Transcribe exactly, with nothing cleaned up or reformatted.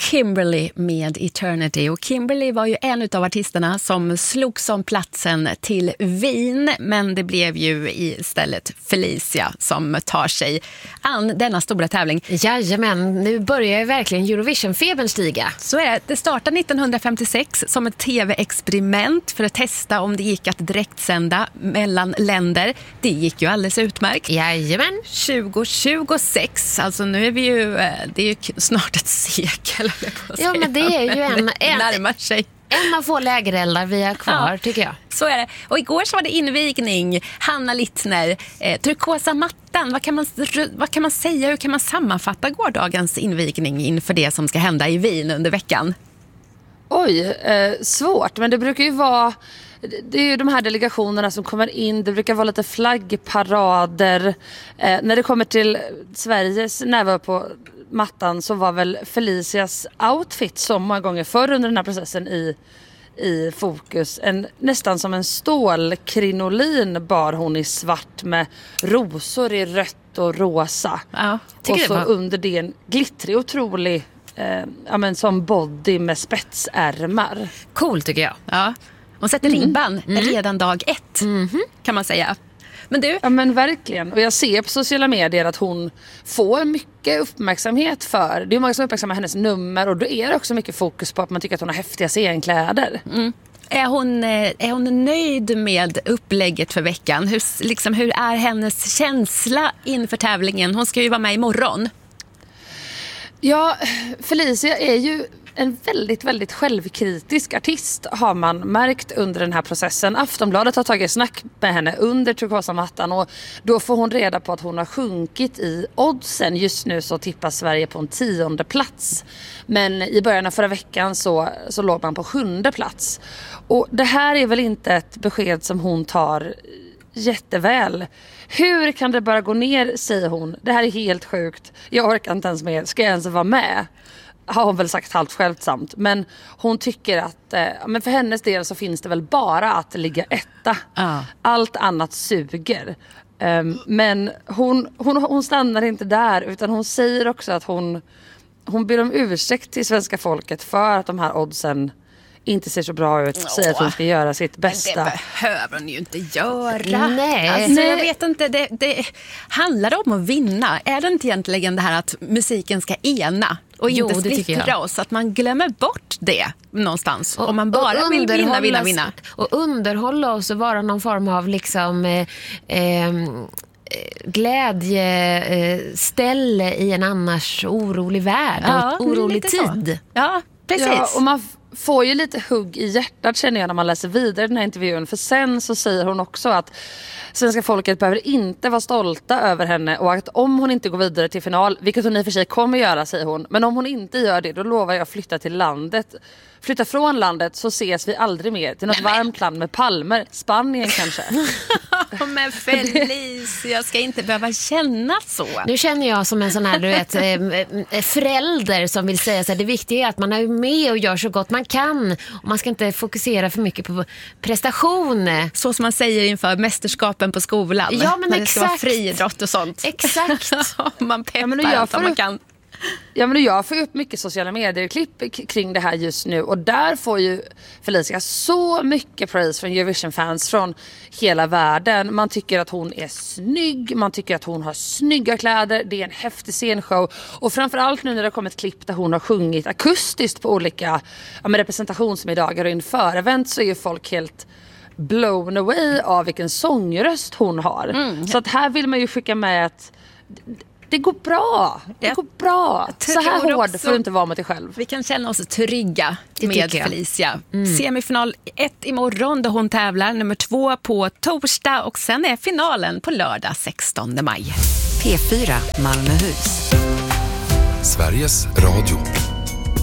Kimberly med Eternity. Och Kimberly var ju en av artisterna som slog som platsen till Wien, men det blev ju istället Felicia som tar sig an denna stora tävling. Jajamän, nu börjar ju verkligen Eurovision-febern stiga. Så är det. Det startade nittonhundrafemtiosex som ett tv-experiment för att testa om det gick att direktsända mellan länder. Det gick ju alldeles utmärkt. Jajamän. tjugo tjugosex, alltså nu är vi ju, det är ju snart ett sekel. Ja, men det är ju en, en, närmar sig. en av få lägereldar vi har kvar, ja, tycker jag. Så är det. Och igår så var det invigning. Hanna Littner, eh, turkosa mattan. Vad kan, man, vad kan man säga? Hur kan man sammanfatta gårdagens invigning inför det som ska hända i Wien under veckan? Oj, eh, svårt. Men det brukar ju vara... Det är ju de här delegationerna som kommer in. Det brukar vara lite flaggparader. Eh, när det kommer till Sveriges närvaro på mattan så var väl Felicias outfit så många gånger förr under den här processen i, i fokus. En, nästan som en stålkrinolin bar hon i svart med rosor i rött och rosa. Ja, och så var... under det en glittrig, otrolig eh, ja, men som body med spetsärmar. Cool tycker jag. Ja. Hon sätter mm. ribban mm. redan dag ett, mm-hmm. kan man säga. Men du? Ja, men verkligen. Och jag ser på sociala medier att hon får mycket uppmärksamhet för... Det är många som uppmärksammar hennes nummer och då är det också mycket fokus på att man tycker att hon har häftiga scenkläder. Mm. Är hon, är hon nöjd med upplägget för veckan? Hur, liksom, hur är hennes känsla inför tävlingen? Hon ska ju vara med imorgon. Ja, Felicia är ju en väldigt, väldigt självkritisk artist har man märkt under den här processen. Aftonbladet har tagit snack med henne under turkosa mattan och då får hon reda på att hon har sjunkit i oddsen. Just nu så tippar Sverige på en tionde plats. Men i början av förra veckan så, så låg man på sjunde plats. Och det här är väl inte ett besked som hon tar jätteväl. Hur kan det bara gå ner, säger hon. Det här är helt sjukt. Jag orkar inte ens med. Ska jag ens vara med? Har hon väl sagt halvt självsamt. Men hon tycker att eh, men för hennes del så finns det väl bara att ligga etta. Ah. Allt annat suger. Um, men hon, hon, hon stannar inte där utan hon säger också att hon, hon ber om ursäkt till svenska folket för att de här oddsen inte ser så bra ut. Oh. Säger att hon ska göra sitt bästa. Det behöver hon ju inte göra. Nej. Alltså, Nej. jag vet inte, det, det handlar om att vinna. Är det inte egentligen det här att musiken ska ena och Jo, inte splittra oss? Att man glömmer bort det någonstans. Och, om man bara vill vinna, vinna, vinna. Och underhålla oss och vara någon form av liksom... Eh, eh, glädjeställe i en annars orolig värld Ja, och orolig tid. Så. Ja, precis. Ja, och man får ju lite hugg i hjärtat känner jag när man läser vidare den här intervjun. För sen så säger hon också att svenska folket behöver inte vara stolta över henne och att om hon inte går vidare till final, vilket hon i och för sig kommer göra, säger hon, men om hon inte gör det, då lovar jag att flytta till landet. Flytta från landet så ses vi aldrig mer till något varmt land med palmer. Spanien kanske. Men Felicia, jag ska inte behöva känna så. Nu känner jag som en sån här, du vet, förälder som vill säga så här, det viktiga är att man är med och gör så gott man kan. Och man ska inte fokusera för mycket på prestation. Så som man säger inför mästerskapen på skolan. Ja, men när exakt. det ska vara friidrott och sånt. Exakt. Man peppar Ja, men jag allt får man upp- kan. Ja, men jag får ju upp mycket sociala medier-klipp k- kring det här just nu. Och där får ju Felicia så mycket praise från Eurovision-fans från hela världen. Man tycker att hon är snygg, man tycker att hon har snygga kläder. Det är en häftig scenshow. Och framförallt nu när det har kommit klipp där hon har sjungit akustiskt på olika ja, med representationsmiddagar och inför event så är ju folk helt blown away av vilken sångröst hon har. Mm. Så att här vill man ju skicka med att det går bra. Det Jag går bra. Så här hård också, får du inte vara mot dig själv. Vi kan känna oss trygga Det med tycker jag. Felicia. Mm. Semifinal ett imorgon då hon tävlar. Nummer två på torsdag. Och sen är finalen på lördag sextonde maj. P fyra Malmöhus. Sveriges Radio.